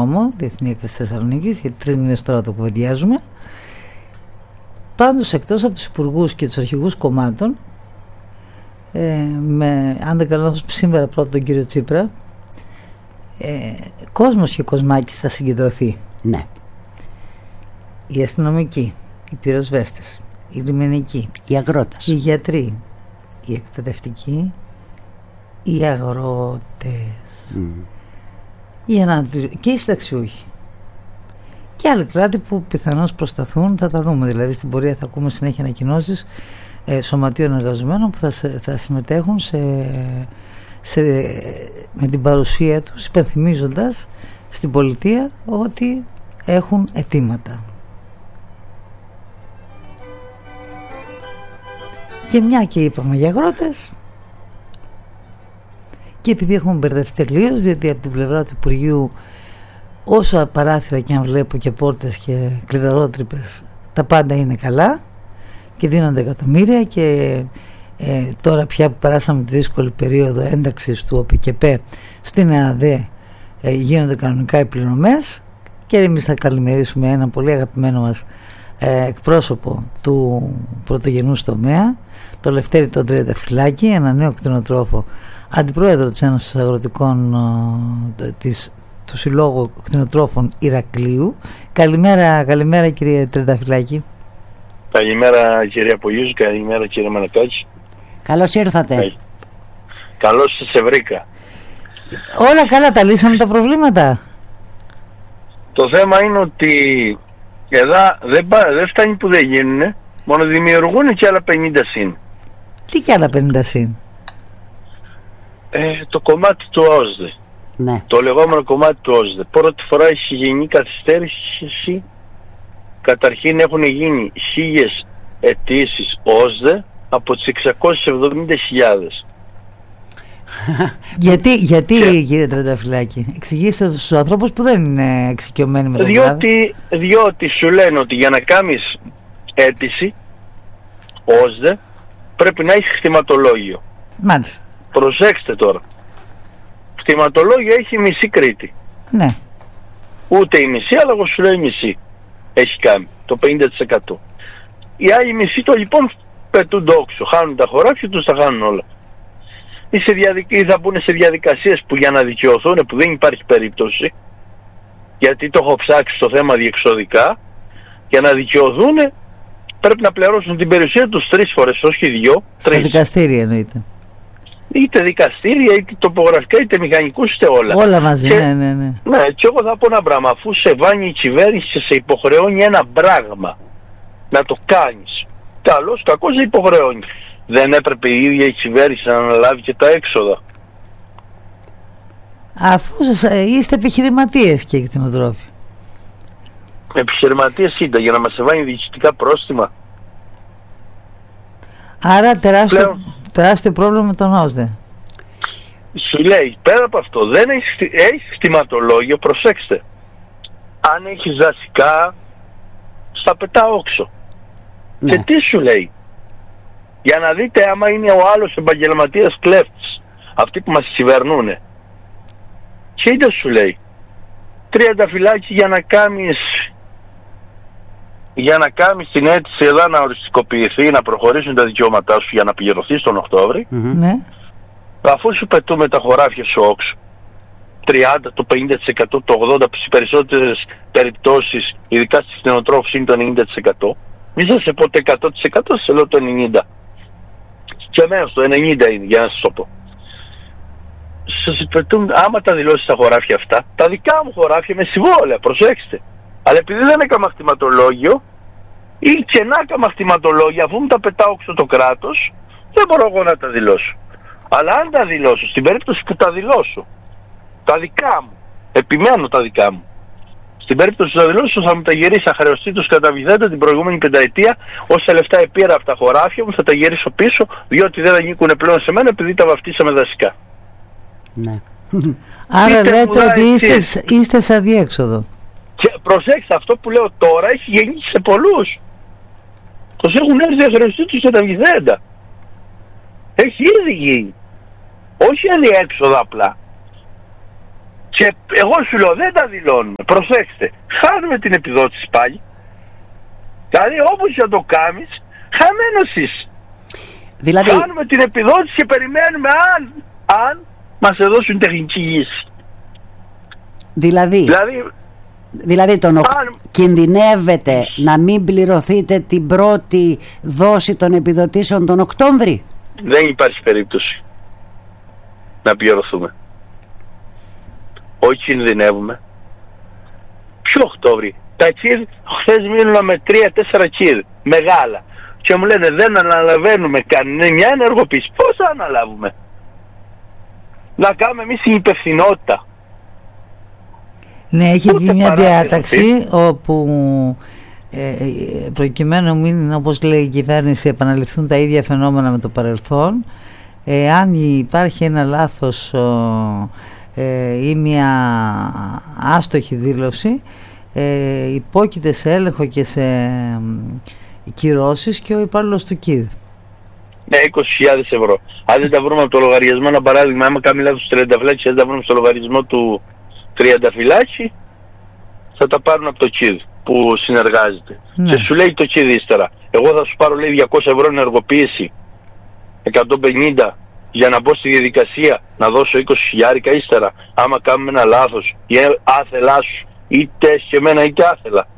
νόμο, Διεθνή Έκθεση Θεσσαλονίκης, γιατί 3 μήνες τώρα το κουβεντιάζουμε. Πάντως, εκτός από τους υπουργούς και τους αρχηγούς κομμάτων, αν δεν κάνω σήμερα πρώτα τον κύριο Τσίπρα, κόσμος και κοσμάκης θα συγκεντρωθεί. Ναι. Οι αστυνομικοί, οι πυροσβέστες, οι λιμενικοί, οι αγρότες, οι γιατροί, οι εκπαιδευτικοί, οι αγρότες, και οι συνταξιούχοι και άλλοι κράτη που πιθανώς προσταθούν. Θα τα δούμε, δηλαδή στην πορεία θα ακούμε συνέχεια ανακοινώσεις σωματείων εργαζομένων που θα συμμετέχουν με την παρουσία τους, υπενθυμίζοντας στην πολιτεία ότι έχουν αιτήματα. Και μια και είπαμε για αγρότες, και επειδή έχουμε μπερδευτεί τελείως, διότι από την πλευρά του Υπουργείου, όσα παράθυρα και αν βλέπω και πόρτες και κλειδαρότρυπες, τα πάντα είναι καλά και δίνονται εκατομμύρια, και τώρα πια που περάσαμε τη δύσκολη περίοδο ένταξης του ΟΠΚΠ στην ΕΑΔΕ, γίνονται κανονικά οι πληρωμές, και εμείς θα καλημερίσουμε έναν πολύ αγαπημένο μας εκπρόσωπο του πρωτογενούς τομέα, το Λευτέρη τον Τριανταφυλάκη, ένα νέο κτηνοτρόφο, αντιπρόεδρο της Ένωσης Αγροτικών του Συλλόγου Κτηνοτρόφων Ηρακλείου. Καλημέρα κύριε Τριανταφυλάκη. Καλημέρα κυρία Πογιούζου, καλημέρα κύριε Μανακάκη. Καλώς ήρθατε. Καλώς σας βρήκα. Όλα καλά, τα λύσαμε τα προβλήματα. Το θέμα είναι ότι εδώ δεν φτάνει που δεν γίνουν, μόνο δημιουργούν και άλλα 50 συν. Τι και άλλα 50 συν? Το κομμάτι του ΟΣΔΕ. Ναι. Το λεγόμενο κομμάτι του ΟΣΔΕ. Πρώτη φορά έχει γίνει καθυστέρηση. Καταρχήν έχουν γίνει 1000 αιτήσεις ΟΣΔΕ από τις 670.000. Γιατί κύριε Τριανταφυλάκη, εξηγήστε στους ανθρώπους που δεν είναι εξοικειωμένοι με το κλάδο. Διότι σου λένε ότι για να κάνεις αίτηση ΟΣΔΕ πρέπει να έχεις κτηματολόγιο. Μάλιστα. Προσέξτε τώρα. Κτηματολόγιο έχει μισή Κρήτη. Ναι. Ούτε η μισή, αλλά εγώ σου λέω η μισή έχει κάνει, το 50%. Οι άλλοι μισοί το λοιπόν πετούν τόξο, χάνουν τα χωράφια τους, τα χάνουν όλα. Ή θα μπουν σε διαδικασίες που για να δικαιωθούν, που δεν υπάρχει περίπτωση, γιατί το έχω ψάξει στο θέμα διεξοδικά, για να δικαιωθούν πρέπει να πληρώσουν την περιουσία τους 3 φορές, όχι 2. Στα δικαστήρια εννοείται. Είτε δικαστήρια, είτε τοπογραφικά, είτε μηχανικούς, είτε όλα. Όλα μαζί, ναι. Ναι, και εγώ θα πω ένα πράγμα, αφού σε βάνει η κυβέρνηση και σε υποχρεώνει ένα πράγμα να το κάνεις, καλώς, κακώς σε υποχρεώνει. Δεν έπρεπε η ίδια η κυβέρνηση να αναλάβει και τα έξοδα? Αφού είστε επιχειρηματίες και κτηνοτρόφοι. Επιχειρηματίες ήταν για να μας βάνει διοικητικά πρόστιμα. Άρα τεράστιο πρόβλημα με τον ΟΣΔΕ. Σου λέει, πέρα από αυτό, δεν έχεις κτηματολόγιο, προσέξτε. Αν έχεις δασικά, στα πετά όξο. Ναι. Και τι σου λέει? Για να δείτε άμα είναι ο άλλος επαγγελματίας κλέφτης, αυτοί που μας κυβερνούνε. Και είτε σου λέει, Τριανταφυλάκη, για να κάνεις την αίτηση εδώ να οριστικοποιηθεί, να προχωρήσουν τα δικαιώματά σου για να πληρωθείς τον Οκτώβρη, ναι. Αφού σου πετούμε τα χωράφια σου όξο, 30, το 50%, το 80%, στις περισσότερες περιπτώσεις, ειδικά στις κτηνοτρόφους είναι το 90%, μη σας σε πω το 100%, σε λέω το 90%. Και εμένα το 90% είναι, για να σας το πω. Σας πετούν, άμα τα δηλώσεις τα χωράφια αυτά, τα δικά μου χωράφια με συμβόλαια, προσέξτε. Αλλά επειδή δεν έκανα κτηματολόγιο, ή και να έκανα κτηματολόγιο, αφού μου τα πετάω έξω το κράτος, δεν μπορώ εγώ να τα δηλώσω. Αλλά αν τα δηλώσω, στην περίπτωση που τα δηλώσω, τα δικά μου, επιμένω τα δικά μου, στην περίπτωση που τα δηλώσω θα μου τα γυρίσει αχρεωστήτως καταβιδέντα την προηγούμενη πενταετία, όσα λεφτά επήρα από τα χωράφια μου θα τα γυρίσω πίσω, διότι δεν ανήκουν πλέον σε μένα επειδή τα βαφτίσαμε δασικά. Ναι. Άρα λέτε ότι είστε σε αδιέξοδο. Και προσέξτε, αυτό που λέω τώρα έχει γεννήσει σε πολλούς. Τους έχουν έρθει αχρεωστήτως καταβιδέντα. Έχει ήδη γίνει. Όχι αδιέξοδο απλά. Και εγώ σου λέω δεν τα δηλώνουμε. Προσέξτε, χάνουμε την επιδότηση πάλι. Δηλαδή όπως για το κάνεις, χαμένος είσαι. Δηλαδή... Χάνουμε την επιδότηση και περιμένουμε αν μας δώσουν τεχνική λύση. Δηλαδή κινδυνεύετε να μην πληρωθείτε την πρώτη δόση των επιδοτήσεων τον Οκτώβρη? Δεν υπάρχει περίπτωση να πληρωθούμε. Όχι κινδυνεύουμε. Ποιο Οκτώβρη? Τα κύρ χθες μείνουν με 3-4 κύρ μεγάλα και μου λένε δεν αναλαβαίνουμε κανένα ενεργοποίηση. Πώς θα αναλάβουμε? Να κάνουμε εμείς την υπευθυνότητα. Ναι, έχει βγει μια διάταξη όπου προκειμένου μην, όπως λέει η κυβέρνηση, επαναληφθούν τα ίδια φαινόμενα με το παρελθόν, αν υπάρχει ένα λάθος ή μια άστοχη δήλωση, υπόκειται σε έλεγχο και σε κυρώσεις και ο υπάλληλος του ΚΙΔ. Ναι, 20.000 ευρώ. Αν δεν τα βρούμε από το λογαριασμό, ένα παράδειγμα, άμα κάνει λάθος 30 φυλάκι, αν δεν τα βρούμε στο λογαριασμό του 30 φυλάκι, θα τα πάρουν από το ΚΙΔ που συνεργάζεται. Ναι. Και σου λέει το ΚΙΔ ύστερα, εγώ θα σου πάρω λέει 200 ευρώ ενεργοποίηση, 150 για να μπω στη διαδικασία να δώσω 20.000 ύστερα, άμα κάνουμε ένα λάθος ή άθελά σου, είτε και εμένα είτε άθελα.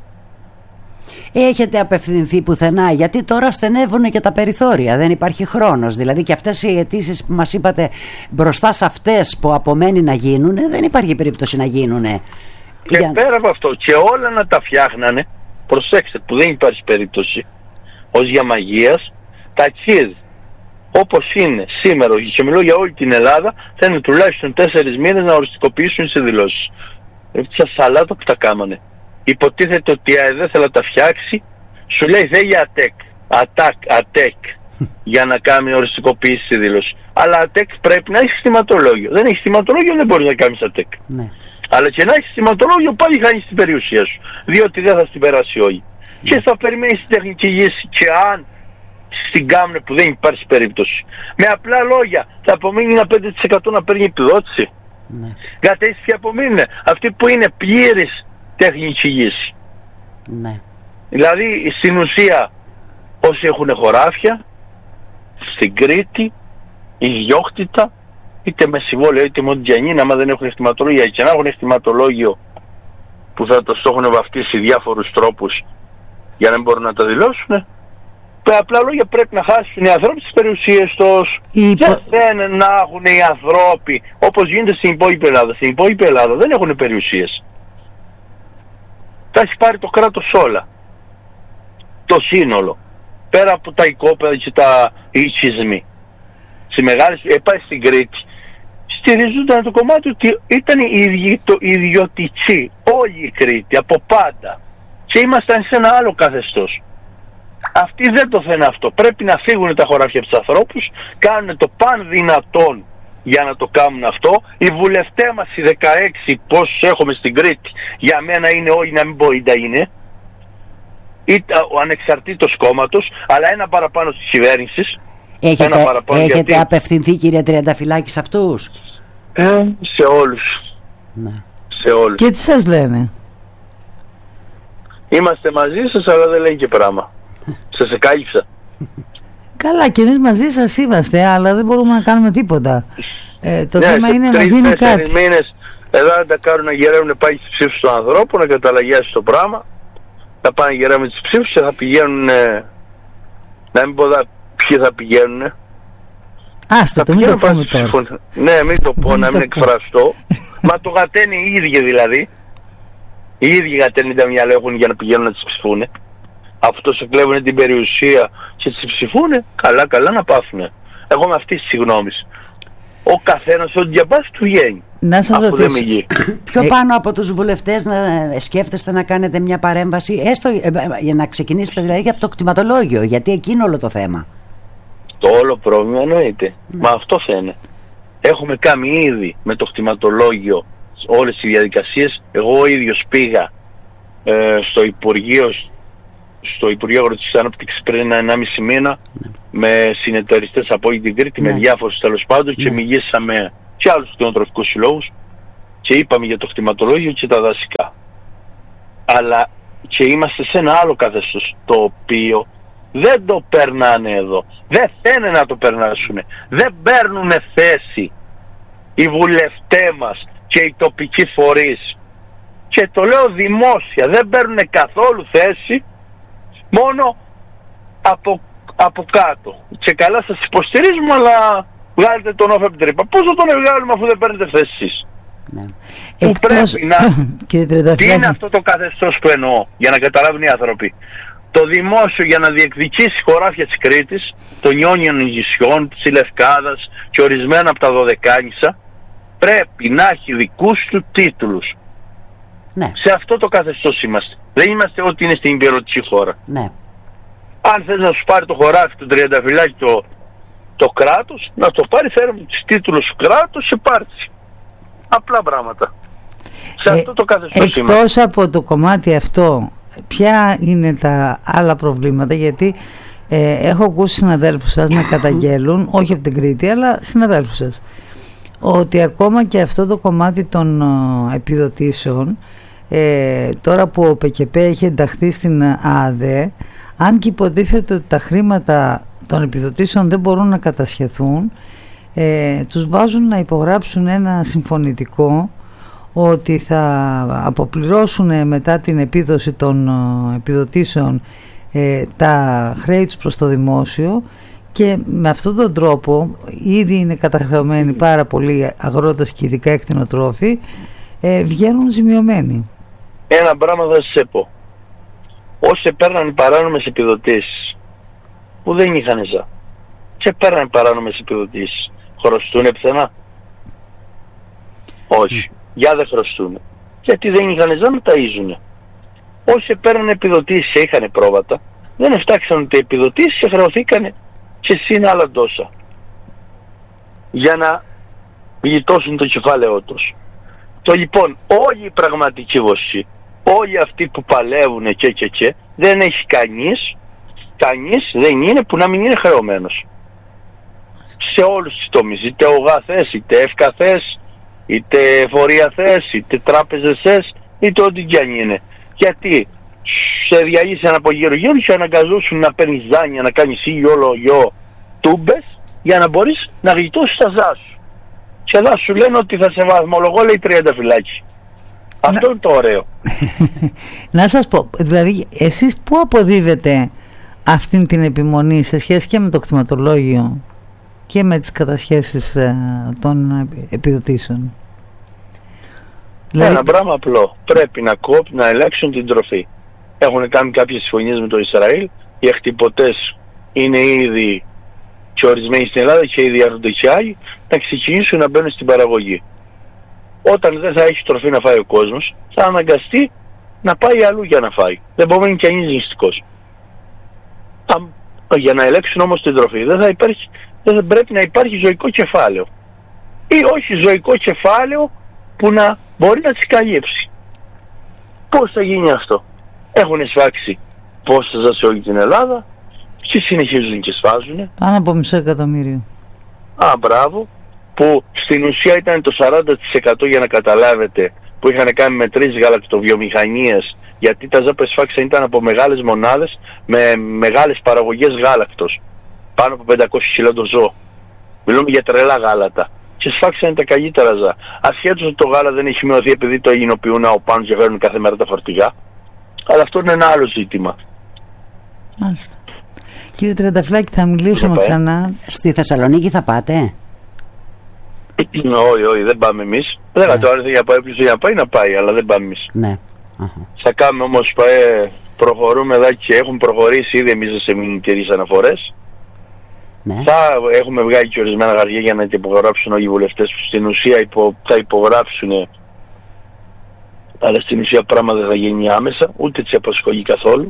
Έχετε απευθυνθεί πουθενά? Γιατί τώρα στενεύουν και τα περιθώρια, δεν υπάρχει χρόνος. Δηλαδή και αυτές οι αιτήσεις που μας είπατε, μπροστά σε αυτές που απομένει να γίνουν, δεν υπάρχει περίπτωση να γίνουν. Και πέρα από αυτό, και όλα να τα φτιάχνανε, προσέξτε που δεν υπάρχει περίπτωση, ως για μαγείας, τα ΚΙΔ όπως είναι σήμερα, και μιλώ για όλη την Ελλάδα, θα είναι τουλάχιστον 4 μήνες να οριστικοποιήσουν σε δηλώσεις. Σαν σαλάτα που τα κάμανε. Υποτίθεται ότι η ΑΕΔ θέλει να τα φτιάξει, σου λέει θέλει ΑΤΕΚ για να κάνει οριστικοποίηση στη δήλωση. Αλλά ΑΤΕΚ πρέπει να έχει συστηματολόγιο. Δεν έχει συστηματολόγιο, δεν μπορεί να κάνει ΑΤΕΚ. Ναι. Αλλά και να έχει συστηματολόγιο πάλι χάνει την περιουσία σου. Διότι δεν θα στην περάσει όλη. Ναι. Και θα περιμένει την τεχνική λύση. Και αν στην κάμνε που δεν υπάρχει περίπτωση, με απλά λόγια θα απομείνει ένα 5% να παίρνει επιδότηση. Ναι. Γιατί τι απομείνουν? Αυτοί που είναι πλήρης τεχνική λύση. Ναι. Δηλαδή στην ουσία όσοι έχουν χωράφια στην Κρήτη, ιδιόκτητα, είτε με συμβόλαιο είτε με οντιανίνα, άμα δεν έχουν εχτιματολόγια, και να έχουν εχτιματολόγιο που θα το έχουν βαφτίσει διάφορους τρόπους για να μην μπορούν να το δηλώσουν, με απλά λόγια πρέπει να χάσουν οι ανθρώποι τις περιουσίες τους. Δεν θέλουν να έχουν οι ανθρώποι όπως γίνεται στην υπόλοιπη Ελλάδα. Στην υπόλοιπη Ελλάδα δεν έχουν περιουσίες. Τα έχει πάρει το κράτος όλα. Το σύνολο. Πέρα από τα οικόπεδα και τα οικισμοί. Στη μεγάλη, πάει στην Κρήτη. Στηρίζονταν το κομμάτι ότι ήταν ιδιωτική. Όλη η Κρήτη, από πάντα. Και ήμασταν σε ένα άλλο καθεστώς. Αυτοί δεν το θέλουν αυτό. Πρέπει να φύγουν τα χωράφια από τους ανθρώπους, κάνουν το παν δυνατόν για να το κάνουν αυτό. Οι βουλευτές μας οι 16 πόσους έχουμε στην Κρήτη, για μένα είναι όλοι, να μην μπορεί να είναι, ο ανεξαρτήτως κόμματος, αλλά ένα παραπάνω της κυβέρνησης. Έχετε απευθυνθεί κύριε Τριανταφυλάκη σε αυτούς? Σε όλους. Ναι. Σε όλους. Και τι σας λένε? Είμαστε μαζί σας, αλλά δεν λένε και πράγμα. Σας εκάλυψα. Καλά, και εμείς μαζί σας είμαστε, αλλά δεν μπορούμε να κάνουμε τίποτα. Το θέμα είναι να γίνει κάτι. Μήνες εδώ να τα κάνουν να γερεύουν πάλι τις ψήφους του ανθρώπου, να καταλαγιάσει το πράγμα, να πάνε να γερεύουν τις ψήφους και θα πηγαίνουν, να μην πω ποιοι θα πηγαίνουν. Άστα το, μην το πούμε τώρα. Ναι, μην το πω, να μην εκφραστώ. Μα το γατένει οι ίδιοι δηλαδή. Οι ίδιοι γατένει τα μυαλά έχουν για να πηγαίνουν να τις ψηφούν. Αυτό σε κλέβουν την περιουσία και τις ψηφούνε, καλά να πάθουνε. Εγώ με αυτή τη γνώμη. Ο καθένας ό,τι διαβάσει του βγαίνει. Να σας ρωτήσω. Πιο πάνω από τους βουλευτές να σκέφτεστε να κάνετε μια παρέμβαση, έστω για να ξεκινήσετε δηλαδή από το κτηματολόγιο, γιατί εκεί είναι όλο το θέμα. Το όλο πρόβλημα εννοείται. Μα αυτό φαίνεται. Έχουμε κάνει ήδη με το κτηματολόγιο όλες τις διαδικασίες. Εγώ ο ίδιος πήγα στο Υπουργείο Αγροτικής Ανάπτυξης πριν 1,5 μήνα με συνεταιριστές από όλη την Κρήτη, με διάφορους τέλος πάντων, και μιλήσαμε και άλλους κτηνοτροφικούς συλλόγους και είπαμε για το κτηματολόγιο και τα δασικά. Αλλά και είμαστε σε ένα άλλο καθεστώς, το οποίο δεν το περνάνε εδώ. Δεν θέλουν να το περνάσουν. Δεν παίρνουν θέση οι βουλευτές μας και οι τοπικοί φορείς. Και το λέω δημόσια, δεν παίρνουν καθόλου θέση, μόνο από κάτω. Και καλά σας υποστηρίζουμε, αλλά βγάλετε τον όφη από την τρύπα. Πώς θα τον βγάλουμε αφού δεν παίρνετε θέση εσείς? Ναι. Που πρέπει να... Τι είναι αυτό το καθεστώς που εννοώ, για να καταλάβουν οι άνθρωποι? Το δημόσιο για να διεκδικήσει χωράφια της Κρήτης, των Ιόνιων νησιών, της Λευκάδας και ορισμένα από τα Δωδεκάνησα, πρέπει να έχει δικούς του τίτλους. Ναι. Σε αυτό το καθεστώς είμαστε. Δεν είμαστε ό,τι είναι στην υπηρετική χώρα. Ναι. Αν θες να σου πάρει το χωράφι του Τριανταφυλάκη το κράτος, να το πάρει, φέρουμε τους τίτλους κράτους και πάρτσι. Απλά πράγματα. Σε αυτό το καθεστώς είμαστε. Εκτός από το κομμάτι αυτό, ποια είναι τα άλλα προβλήματα? Γιατί έχω ακούσει συναδέλφους σας να καταγγέλουν, όχι από την Κρήτη, αλλά συναδέλφους σας, ότι ακόμα και αυτό το κομμάτι των επιδοτήσεων, τώρα που ο ΠΚΠ έχει ενταχθεί στην ΑΔΕ, αν και υποτίθεται ότι τα χρήματα των επιδοτήσεων δεν μπορούν να κατασχεθούν, τους βάζουν να υπογράψουν ένα συμφωνητικό ότι θα αποπληρώσουν μετά την επίδοση των επιδοτήσεων τα χρέη τους προς το δημόσιο, και με αυτόν τον τρόπο ήδη είναι καταχρεωμένοι πάρα πολλοί αγρότες και ειδικά εκτινοτρόφοι, βγαίνουν ζημιωμένοι. Ένα πράγμα θα σας πω. Όσοι παίρναν παράνομες επιδοτήσεις που δεν είχαν ζά και παίρναν παράνομες επιδοτήσεις, χρωστούνε πουθενά? Όχι. Για δεν χρωστούνε. Γιατί δεν είχαν ζά να ταΐζουνε. Όσοι παίρναν επιδοτήσεις και είχαν πρόβατα, δεν εφτάξαν ούτε επιδοτήσεις και χρεωθήκανε και συν άλλα τόσα για να γλιτώσουν το κεφάλαιό τους. Το λοιπόν, όλοι οι πραγματικοί βοσοί, όλοι αυτοί που παλεύουν και δεν έχει κανείς δεν είναι που να μην είναι χρεωμένος σε όλους τους τομείς, είτε ογαθές, είτε ευκαθές, είτε φοριαθές, είτε τράπεζες, είτε ό,τι κι αν είναι. Γιατί σε διαλύσαν από γύρω και αναγκαζούσουν να παίρνεις δάνεια, να κάνεις γιο τούμπες για να μπορείς να γλιτώσεις τα ζά σου. Και εδώ σου λένε ότι θα σε βαθμολογώ, λέει, Τριανταφυλάκη. Αυτό είναι το ωραίο. Να σας πω, δηλαδή εσείς πού αποδίδετε αυτήν την επιμονή σε σχέση και με το κτηματολόγιο και με τις κατασχέσεις των επιδοτήσεων? Ένα πράγμα απλό. Πρέπει να ελέγξουν την τροφή. Έχουν κάνει κάποιες συμφωνίες με το Ισραήλ. Οι εκτυπωτές είναι ήδη και ορισμένοι στην Ελλάδα και ήδη έρχονται και άλλοι, να ξεκινήσουν να μπαίνουν στην παραγωγή. Όταν δεν θα έχει τροφή να φάει ο κόσμος, θα αναγκαστεί να πάει αλλού για να φάει. Δεν μπορεί να είναι κανείς νηστικός. Για να ελέγξουν όμως την τροφή δεν πρέπει να υπάρχει ζωικό κεφάλαιο. Ή όχι ζωικό κεφάλαιο που να μπορεί να τις καλύψει. Πώς θα γίνει αυτό? Έχουν σφάξει πόσα σε όλη την Ελλάδα και συνεχίζουν και σφάζουν. Πάνω από 500 εκατομμύρια. Μπράβο. Που στην ουσία ήταν το 40% για να καταλάβετε, που είχαν κάνει με 3 γαλακτοβιομηχανίες, γιατί τα ζάπες σφάξαν ήταν από μεγάλες μονάδες με μεγάλες παραγωγές γάλακτος, πάνω από 500 κιλά το ζώο. Μιλούμε για τρελά γάλατα. Και σφάξανε τα καλύτερα ζά. Ασχέτως ότι το γάλα δεν έχει μειωθεί επειδή το υγιεινοποιούν από πάνω και φέρνουν κάθε μέρα τα φορτηγά. Αλλά αυτό είναι ένα άλλο ζήτημα. Μάλιστα. Κύριε Τριανταφυλάκη, θα μιλήσουμε ξανά. Στη Θεσσαλονίκη θα πάτε? Όχι, δεν πάμε εμείς. Δεν θα το άρεσε για πάει, ποιος για πάει να πάει, αλλά δεν πάμε εμείς. Ναι. Θα κάνουμε όμως, προχωρούμε εδώ και έχουν προχωρήσει ήδη εμείς σε μηνυκερείς αναφορές. Ναι. Θα έχουμε βγάλει και ορισμένα γραφεία για να υπογράψουν όλοι οι βουλευτές που στην ουσία θα υπογράψουν, αλλά στην ουσία πράγμα δεν θα γίνει άμεσα, ούτε τις απασχολεί καθόλου.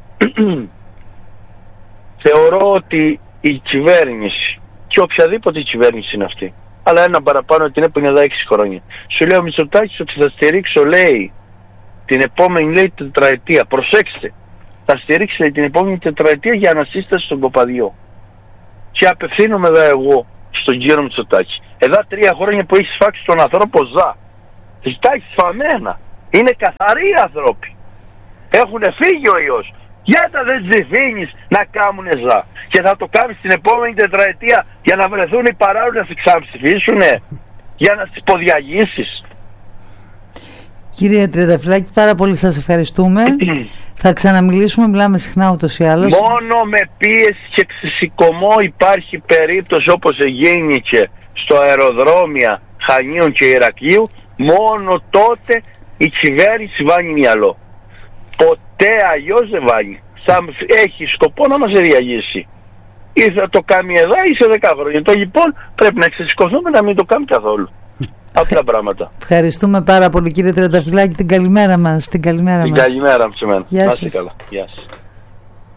Θεωρώ ότι η κυβέρνηση, και οποιαδήποτε κυβέρνηση είναι αυτή, αλλά ένα παραπάνω ότι είναι που είναι εδώ 6 χρόνια, σου λέει ο Μητσοτάκης ότι θα στηρίξω, λέει, την επόμενη, λέει, τετραετία. Προσέξτε, θα στηρίξει, λέει, την επόμενη τετραετία για ανασύσταση στον Κοπαδιό. Και απευθύνομαι εδώ εγώ στον κύριο Μητσοτάκη. Εδώ 3 χρόνια που έχει σφάξει τον ανθρώπο ζά. ζητάει σφαμμένα. Είναι καθαροί άνθρωποι. Έχουν φύγει ο ιός. Γιατί δεν ψηφίνεις να κάνουν ζά? Και θα το κάνεις την επόμενη τετραετία για να βρεθούν οι παράγοντες να σε ξαναψηφίσουνε? Για να τις ποδιαγήσεις? Κύριε Τριανταφυλλάκη, πάρα πολύ σας ευχαριστούμε. Θα ξαναμιλήσουμε, μιλάμε συχνά ούτως ή άλλως. Μόνο με πίεση και ξεσηκωμό υπάρχει περίπτωση, όπως εγίνηκε στο αεροδρόμια Χανίων και Ηρακλείου. Μόνο τότε η κυβέρνηση βάνει μυαλό. Ποτέ αλλιώς δεν βάνει. Θα έχει σκοπό να μας διαγήσει. Ή θα το κάνει εδώ ή σε 10 χρόνια. Το λοιπόν πρέπει να ξεσηκωθούμε να μην το κάνει καθόλου. Απλά πράγματα. Ευχαριστούμε πάρα πολύ, κύριε Τριανταφυλλάκη. Την καλημέρα μας. Την καλημέρα μας. Την καλημέρα μου σε μένα. Γεια Να σας. είστε καλά. Γεια σας.